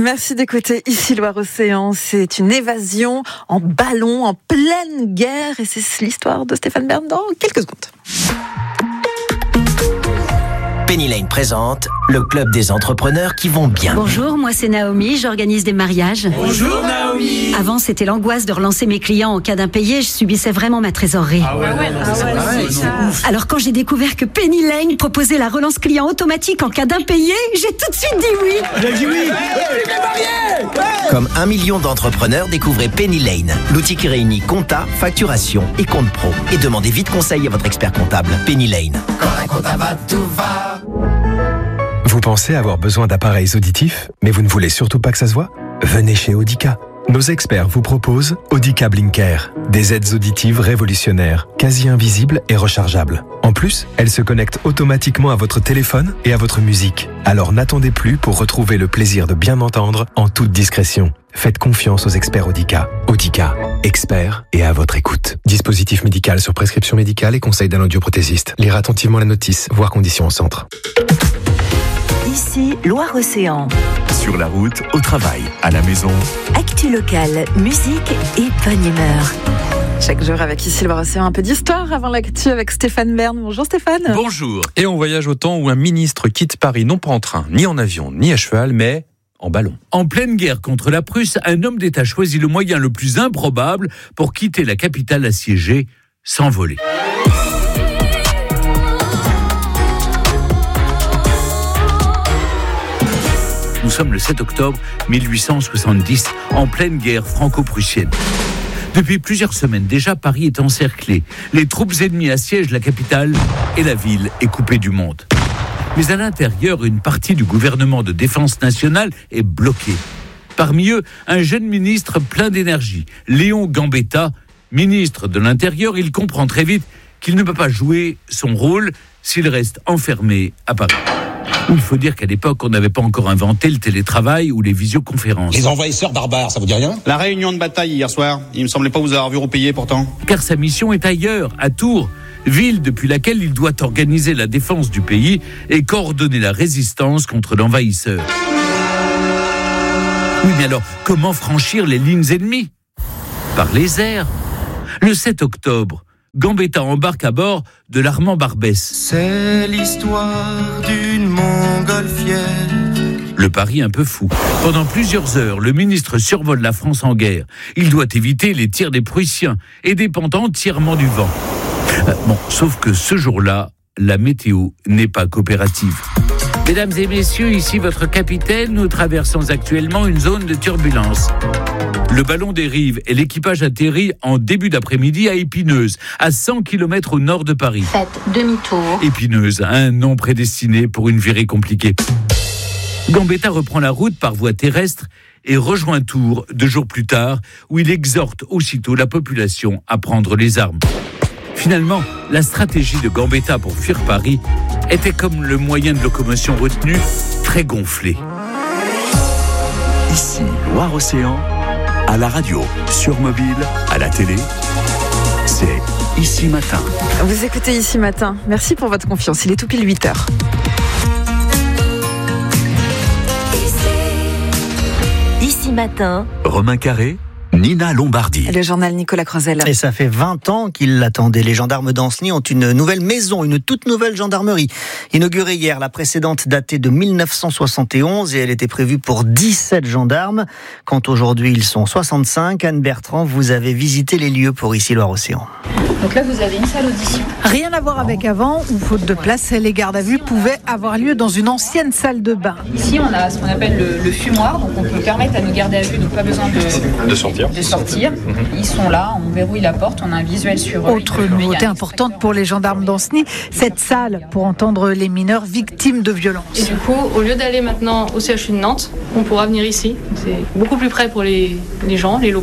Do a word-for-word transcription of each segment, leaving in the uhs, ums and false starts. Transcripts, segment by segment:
Merci d'écouter Ici Loire-Océan. C'est une évasion en ballon, en pleine guerre. Et c'est l'histoire de Stéphane Bern dans quelques secondes. Penny Lane présente le club des entrepreneurs qui vont bien. Bonjour, moi c'est Naomi, j'organise des mariages. Bonjour Naomi. Avant c'était l'angoisse de relancer mes clients en cas d'impayé, je subissais vraiment ma trésorerie. Ah ouais, ah ouais, non, ah c'est ouais, pareil, c'est c'est Alors quand j'ai découvert que Penny Lane proposait la relance client automatique en cas d'impayé, j'ai tout de suite dit oui. J'ai dit oui. Comme un million d'entrepreneurs, découvrez Penny Lane, l'outil qui réunit compta, facturation et compte pro. Et demandez vite conseil à votre expert comptable. Penny Lane. Quand un comptable va, tout va. Vous pensez avoir besoin d'appareils auditifs, mais vous ne voulez surtout pas que ça se voit ? Venez chez Audica. Nos experts vous proposent Audica Blinker, des aides auditives révolutionnaires, quasi invisibles et rechargeables. En plus, elles se connectent automatiquement à votre téléphone et à votre musique. Alors n'attendez plus pour retrouver le plaisir de bien entendre en toute discrétion. Faites confiance aux experts Audica. Audica, experts et à votre écoute. Dispositif médical sur prescription médicale et conseil d'un audioprothésiste. Lire attentivement la notice, voir conditions au centre. Ici Loire-Océan. Sur la route, au travail, à la maison. Actu locale, musique et bonne humeur. Chaque jour avec Ici Loire-Océan, un peu d'histoire avant l'actu avec Stéphane Bern. Bonjour Stéphane. Bonjour. Et on voyage au temps où un ministre quitte Paris non pas en train, ni en avion, ni à cheval, mais en ballon. En pleine guerre contre la Prusse, un homme d'État choisit le moyen le plus improbable pour quitter la capitale assiégée, s'envoler. Nous sommes le sept octobre mille huit cent soixante-dix, en pleine guerre franco-prussienne. Depuis plusieurs semaines déjà, Paris est encerclé. Les troupes ennemies assiègent la capitale et la ville est coupée du monde. Mais à l'intérieur, une partie du gouvernement de défense nationale est bloquée. Parmi eux, un jeune ministre plein d'énergie, Léon Gambetta, ministre de l'Intérieur. Il comprend très vite qu'il ne peut pas jouer son rôle s'il reste enfermé à Paris. Il faut dire qu'à l'époque, on n'avait pas encore inventé le télétravail ou les visioconférences. Les envahisseurs barbares, ça vous dit rien ? La réunion de bataille hier soir, il me semblait pas vous avoir vu repayer pourtant. Car sa mission est ailleurs, à Tours, ville depuis laquelle il doit organiser la défense du pays et coordonner la résistance contre l'envahisseur. Oui, mais alors, comment franchir les lignes ennemies ? Par les airs. Le sept octobre, Gambetta embarque à bord de l'Armand Barbès. C'est l'histoire d'une montgolfière. Le pari un peu fou. Pendant plusieurs heures, le ministre survole la France en guerre. Il doit éviter les tirs des Prussiens et dépend entièrement du vent. Euh, bon, sauf que ce jour-là, la météo n'est pas coopérative. Mesdames et messieurs, ici votre capitaine, nous traversons actuellement une zone de turbulence. Le ballon dérive et l'équipage atterrit en début d'après-midi à Épineuses, à cent kilomètres au nord de Paris. Faites demi-tour. Épineuses, un nom prédestiné pour une virée compliquée. Gambetta reprend la route par voie terrestre et rejoint Tours deux jours plus tard, où il exhorte aussitôt la population à prendre les armes. Finalement, la stratégie de Gambetta pour fuir Paris était comme le moyen de locomotion retenu, très gonflé. Ici Loire-Océan, à la radio, sur mobile, à la télé, c'est Ici Matin. Vous écoutez Ici Matin. Merci pour votre confiance. Il est tout pile huit heures. Ici Matin. Romain Carré, Nina Lombardi. Le journal Nicolas Crozel. Et ça fait vingt ans qu'ils l'attendaient. Les gendarmes d'Ancenis ont une nouvelle maison, une toute nouvelle gendarmerie. Inaugurée hier, la précédente datait de mille neuf cent soixante et onze et elle était prévue pour dix-sept gendarmes. Quand aujourd'hui ils sont soixante-cinq, Anne Bertrand, vous avez visité les lieux pour Ici Loire-Océan. Donc là, vous avez une salle audition. Rien à voir avec avant, où faute de place, les gardes à vue pouvaient avoir lieu dans une ancienne salle de bain. Ici, on a ce qu'on appelle le, le fumoir, donc on peut permettre à nos gardes à vue, donc pas besoin de, de sortir. De sortir. Mm-hmm. Ils sont là, on verrouille la porte, on a un visuel sur eux. Autre nouveauté importante pour les gendarmes d'Ancenis, cette salle pour entendre les mineurs victimes de violences. Et du coup, au lieu d'aller maintenant au C H U de Nantes, on pourra venir ici. C'est beaucoup plus près pour les, les gens, les locaux.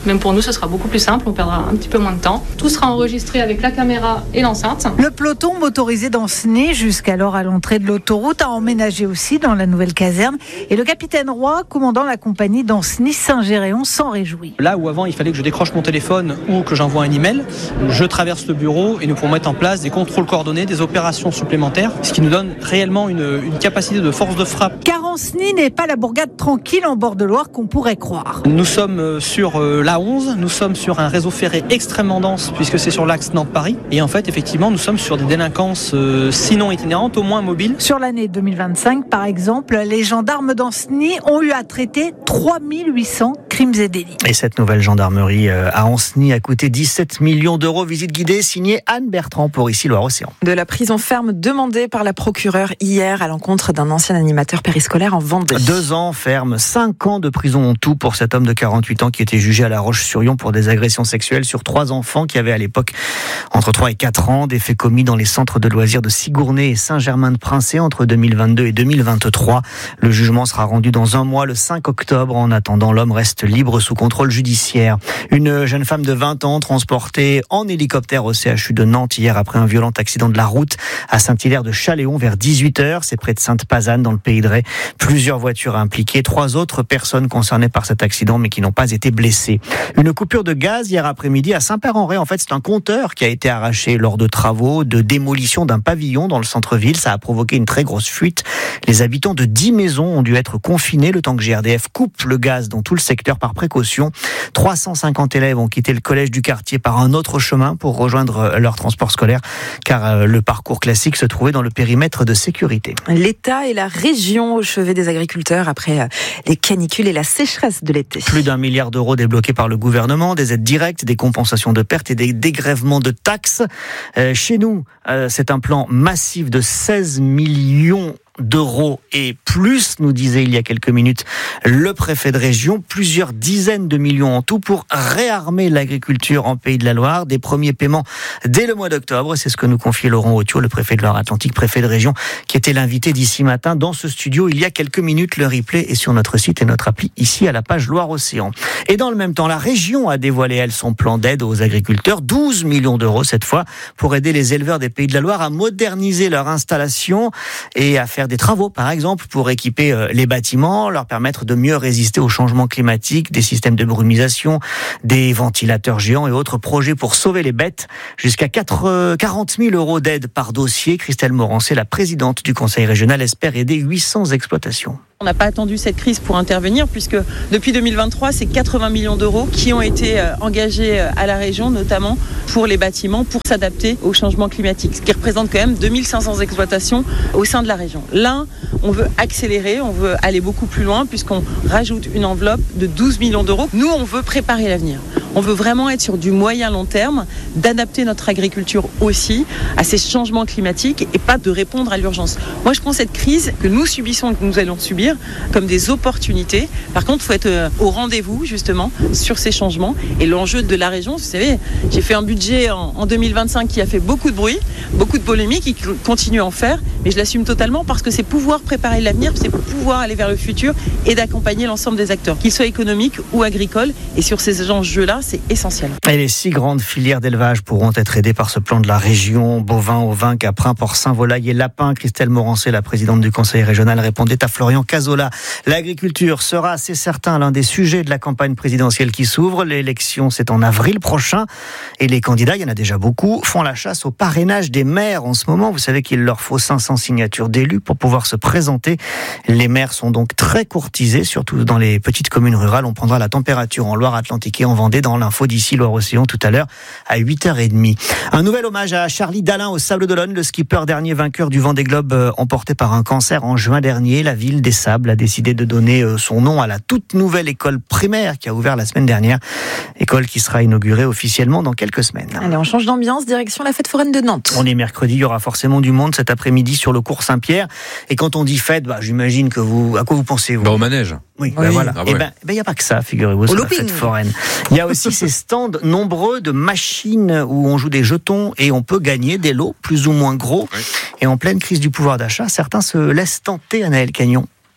Même pour nous, ce sera beaucoup plus simple, on perdra un petit peu moins de temps. Tout sera enregistré avec la caméra et l'enceinte. Le peloton motorisé d'Ancenis, jusqu'alors à l'entrée de l'autoroute, a emménagé aussi dans la nouvelle caserne. Et le capitaine Roy, commandant la compagnie d'Ancenis-Saint-Géréon, s'en réjouit. Là où avant il fallait que je décroche mon téléphone ou que j'envoie un email, je traverse le bureau et nous pourrons mettre en place des contrôles coordonnés, des opérations supplémentaires, ce qui nous donne réellement une, une capacité de force de frappe. Car Ancenis n'est pas la bourgade tranquille en bord de Loire qu'on pourrait croire. Nous sommes sur l'A onze, nous sommes sur un réseau ferré extrêmement dense puisque c'est sur l'axe Nantes-Paris. Et en fait, effectivement, nous sommes sur des délinquances euh, sinon itinérantes, au moins mobiles. Sur l'année deux mille vingt-cinq, par exemple, les gendarmes d'Ancenis ont eu à traiter trois mille huit cents crimes et délits. Et cette nouvelle gendarmerie à Ancenis a coûté dix-sept millions d'euros. Visite guidée signée Anne Bertrand pour ici Loire-Océan. De la prison ferme demandée par la procureure hier à l'encontre d'un ancien animateur périscolaire en Vendée. Deux ans ferme, cinq ans de prison en tout pour cet homme de quarante-huit ans qui était jugé à La Roche-sur-Yon pour des agressions sexuelles sur trois enfants qui avaient à l'époque entre trois et quatre ans, des faits commis dans les centres de loisirs de Sigournay et Saint-Germain-de-Princé entre deux mille vingt-deux et deux mille vingt-trois. Le jugement sera rendu dans un mois, le cinq octobre. En attendant, l'homme reste libre sous contrôle judiciaire. Une jeune femme de vingt ans transportée en hélicoptère au C H U de Nantes hier après un violent accident de la route à Saint-Hilaire de Chaléon vers dix-huit heures. C'est près de Sainte-Pazanne dans le Pays de Ré. Plusieurs voitures impliquées, trois autres personnes concernées par cet accident mais qui n'ont pas été blessées. Une coupure de gaz hier après-midi à Saint-Père-en-Retz. En fait, c'est un compteur qui a été arraché lors de travaux de démolition d'un pavillon dans le centre-ville. Ça a provoqué une très grosse fuite. Les habitants de dix maisons ont dû être confinés le temps que G R D F coupe le gaz dans tout le secteur par précaution. trois cent cinquante élèves ont quitté le collège du quartier par un autre chemin pour rejoindre leur transport scolaire car le parcours classique se trouvait dans le périmètre de sécurité. L'État et la région au chevet des agriculteurs après les canicules et la sécheresse de l'été. Plus d'un milliard d'euros débloqués par le gouvernement, des aides directes, des compensations de pertes et des dégrèvements de taxes. Euh, chez nous, euh, c'est un plan massif de seize millions d'euros et plus, nous disait il y a quelques minutes le préfet de région, plusieurs dizaines de millions en tout pour réarmer l'agriculture en Pays de la Loire. Des premiers paiements dès le mois d'octobre, c'est ce que nous confiait Laurent Autiot, le préfet de Loire-Atlantique, préfet de région, qui était l'invité d'ici matin dans ce studio il y a quelques minutes. Le replay est sur notre site et notre appli ici à la page Loire-Océan. Et dans le même temps, la région a dévoilé elle son plan d'aide aux agriculteurs, douze millions d'euros cette fois, pour aider les éleveurs des Pays de la Loire à moderniser leur installation et à faire des travaux, par exemple, pour équiper les bâtiments, leur permettre de mieux résister au changement climatique, des systèmes de brumisation, des ventilateurs géants et autres projets pour sauver les bêtes. Jusqu'à quarante mille euros d'aide par dossier. Christelle Morancé, la présidente du conseil régional, espère aider huit cents exploitations. On n'a pas attendu cette crise pour intervenir puisque depuis deux mille vingt-trois, c'est quatre-vingts millions d'euros qui ont été engagés à la région, notamment pour les bâtiments, pour s'adapter au changement climatique, ce qui représente quand même deux mille cinq cents exploitations au sein de la région. Là, on veut accélérer, on veut aller beaucoup plus loin puisqu'on rajoute une enveloppe de douze millions d'euros. Nous, on veut préparer l'avenir. On veut vraiment être sur du moyen long terme, d'adapter notre agriculture aussi à ces changements climatiques et pas de répondre à l'urgence. Moi, je prends cette crise que nous subissons et que nous allons subir comme des opportunités. Par contre, il faut être au rendez-vous justement sur ces changements. Et l'enjeu de la région, vous savez, j'ai fait un budget en, en deux mille vingt-cinq qui a fait beaucoup de bruit, beaucoup de polémiques, et qui continue à en faire, mais je l'assume totalement parce que c'est pouvoir préparer l'avenir, c'est pouvoir aller vers le futur et d'accompagner l'ensemble des acteurs, qu'ils soient économiques ou agricoles. Et sur ces enjeux-là, c'est essentiel. Et les six grandes filières d'élevage pourront être aidées par ce plan de la région. Bovins, ovins, caprins, porcins, volailles et lapins. Christelle Morancé, la présidente du conseil régional, répondait à Florian Cazola. L'agriculture sera, c'est certain, l'un des sujets de la campagne présidentielle qui s'ouvre. L'élection, c'est en avril prochain. Et les candidats, il y en a déjà beaucoup, font la chasse au parrainage des maires en ce moment. Vous savez qu'il leur faut cinq cents signatures d'élus pour pouvoir se présenter. Les maires sont donc très courtisés, surtout dans les petites communes rurales. On prendra la température en Loire-Atlantique et en Vendée dans l'info d'ici Loire-Océan tout à l'heure à huit heures trente. Un nouvel hommage à Charlie Dalin au Sables d'Olonne, le skipper dernier vainqueur du Vendée Globe emporté par un cancer en juin dernier. La ville des Sables a décidé de donner son nom à la toute nouvelle école primaire qui a ouvert la semaine dernière. École qui sera inaugurée officiellement dans quelques semaines. Allez, on change d'ambiance, direction la fête foraine de Nantes. On est mercredi, il y aura forcément du monde cet après-midi sur le cours Saint-Pierre. Et quand on dit fête, bah, j'imagine que vous, à quoi vous pensez vous bah, au manège. Oui, oui. Ben voilà. Ah et ouais. ben, il ben, n'y a pas que ça, figurez-vous, sur la fête foraine. Il y a aussi ces stands nombreux de machines où on joue des jetons et on peut gagner des lots plus ou moins gros. Oui. Et en pleine crise du pouvoir d'achat, certains se laissent tenter, Anaël Cagnon.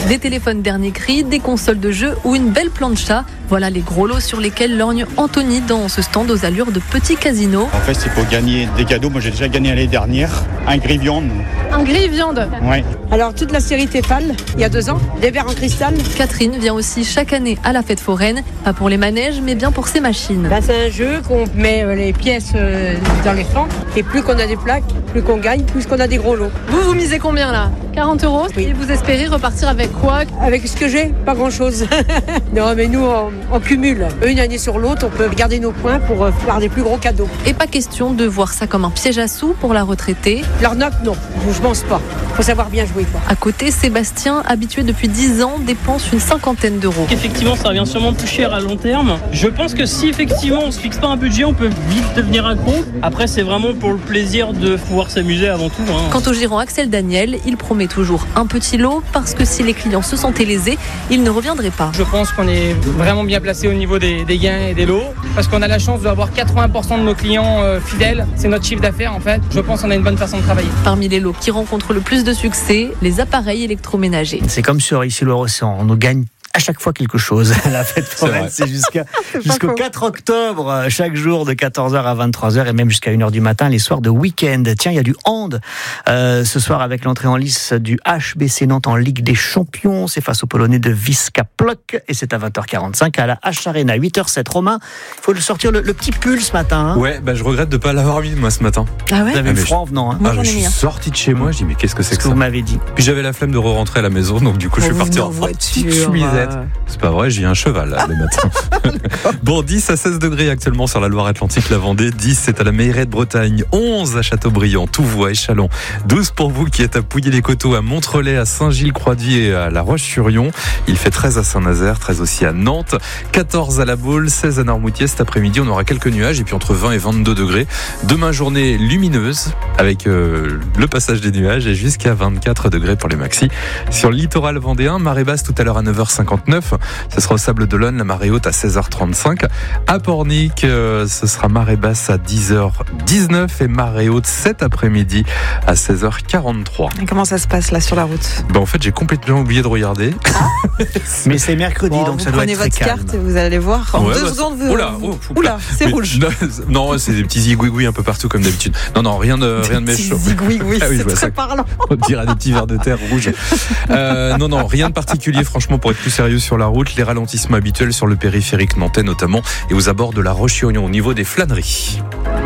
Des téléphones dernier cri, des consoles de jeux ou une belle plancha. Voilà les gros lots sur lesquels lorgne Anthony dans ce stand aux allures de petit casino. En fait, c'est pour gagner des cadeaux. Moi, j'ai déjà gagné l'année dernière un grille-viande. Un grille-viande. Ouais. Alors, toute la série Tefal, il y a deux ans, des verres en cristal. Catherine vient aussi chaque année à la fête foraine, pas pour les manèges, mais bien pour ses machines. Ben, c'est un jeu qu'on met les pièces dans les flancs, et plus qu'on a des plaques, plus qu'on gagne, plus qu'on a des gros lots. Vous, vous misez combien là ? quarante euros. Oui. Et vous espérez repartir avec quoi ? Avec ce que j'ai, pas grand-chose. Non, mais nous, on, on cumule. Une année sur l'autre, on peut garder nos points pour faire des plus gros cadeaux. Et pas question de voir ça comme un piège à sous pour la retraitée. L'arnaque, non, je pense pas. Faut savoir bien jouer, quoi. À côté, Sébastien, habitué depuis dix ans, dépense une cinquantaine d'euros. Effectivement, ça revient sûrement plus cher à long terme. Je pense que si effectivement on se fixe pas un budget, on peut vite devenir accro. Après, c'est vraiment pour le plaisir de pouvoir s'amuser avant tout. Hein. Quant au gérant Axel Daniel, il promet toujours un petit lot parce que si les clients se sentaient lésés, ils ne reviendraient pas. Je pense qu'on est vraiment bien placé au niveau des, des gains et des lots parce qu'on a la chance d'avoir quatre-vingts pour cent de nos clients euh, fidèles. C'est notre chiffre d'affaires en fait. Je pense qu'on a une bonne façon de travailler. Parmi les lots qui rencontrent le plus de succès, les appareils électroménagers. C'est comme sur ici l'Océan, on nous gagne à chaque fois quelque chose. La fête foraine, c'est, c'est jusqu'à, jusqu'au quatre octobre, chaque jour de quatorze heures à vingt-trois heures et même jusqu'à une heure du matin, les soirs de week-end. Tiens, il y a du hand euh, ce soir avec l'entrée en lice du H B C Nantes en Ligue des Champions. C'est face aux Polonais de Wisła Płock et c'est à vingt heures quarante-cinq à la H Arena, huit heures zéro sept. Romain, il faut sortir le, le petit pull ce matin. Hein. Ouais, bah je regrette de ne pas l'avoir mis moi ce matin. Ah ouais. Vous avez ah, eu froid en venant. Hein. Moi, ah, j'en ai je suis mis un. sorti de chez moi, je dis mais qu'est-ce que c'est ce que, que ça vous m'avez dit. Puis j'avais la flemme de re-rentrer à la maison, donc du coup je suis parti en petite chemisette. C'est pas vrai, j'ai un cheval là, le matin. Bon, dix à seize degrés actuellement sur la Loire-Atlantique, la Vendée. dix, c'est à la Meilleray de Bretagne. onze à Châteaubriand, Touvois, Échallens. douze pour vous qui êtes à Pouilly-les-Coteaux, à Montrelais, à Saint-Gilles-Croix-de-Vie et à La Roche-sur-Yon. Il fait treize à Saint-Nazaire, treize aussi à Nantes. quatorze à La Baule, seize à Noirmoutier. Cet après-midi, on aura quelques nuages et puis entre vingt et vingt-deux degrés. Demain, journée lumineuse avec euh, le passage des nuages et jusqu'à vingt-quatre degrés pour les maxis. Sur le littoral vendéen, marée basse tout à l'heure à neuf heures cinquante-neuf. Ce sera au Sable d'Olonne, la marée haute à seize heures trente-cinq. À Pornic, euh, ce sera marée basse à dix heures dix-neuf et marée haute cet après-midi à seize heures quarante-trois. Et comment ça se passe là sur la route ? Bah en fait, j'ai complètement oublié de regarder. Ah Mais c'est mercredi, bon, donc ça doit être très calme. Vous prenez votre carte et vous allez voir. En ouais, deux bah, secondes, vous... Oula, oh, oula c'est mais, rouge. Non, non, c'est des petits zigouigouis un peu partout comme d'habitude. Non, non, rien de, rien de méchant. Zigouigouis, ah oui, c'est très ça, parlant. On dirait des petits vers de terre rouges. Euh, non, non, rien de particulier, franchement, pour être plus sérieux sur la route. Les ralentissements habituels sur le périphérique nantais notamment et aux abords de la Roche-sur-Yon au niveau des flâneries.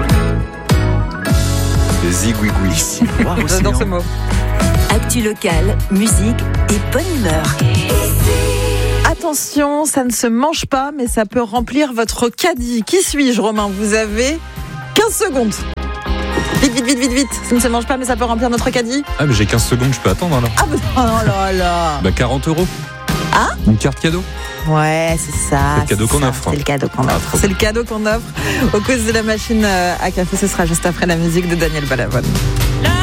Les zigouigouis. J'adore ce mot. Actu locale, musique et bonne humeur. Attention, ça ne se mange pas, mais ça peut remplir votre caddie. Qui suis-je, Romain ? Vous avez quinze secondes. Vite, vite, vite, vite, vite. Ça ne se mange pas, mais ça peut remplir notre caddie. Ah, mais j'ai quinze secondes, je peux attendre alors. Ah, bah, oh là là. Bah, quarante euros. Ah ? Une carte cadeau. Ouais, c'est ça. C'est le cadeau c'est qu'on ça, offre. C'est le cadeau qu'on offre. C'est le cadeau qu'on offre. Au cause de la machine à café, ce sera juste après la musique de Daniel Balavoine.